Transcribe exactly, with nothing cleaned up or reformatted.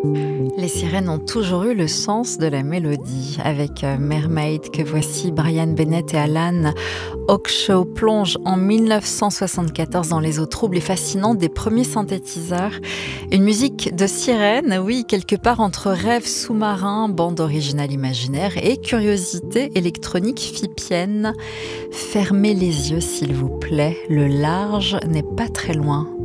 Les sirènes ont toujours eu le sens de la mélodie. Avec euh, Mermaid, que voici Brian Bennett et Alan Hawkshaw plongent en mille neuf cent soixante-quatorze dans les eaux troubles et fascinantes des premiers synthétiseurs. Une musique de sirène, oui, quelque part entre rêve sous-marin, bande originale imaginaire et curiosité électronique phippienne. Fermez les yeux s'il vous plaît, le large n'est pas très loin.